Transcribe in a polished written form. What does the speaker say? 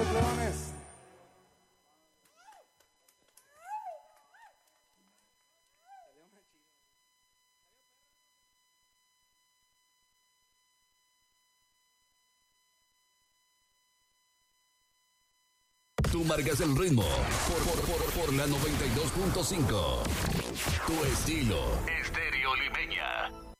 aplausos, plebones. Tú marcas el ritmo por la 92.5. Tu estilo, Estéreo Limeña.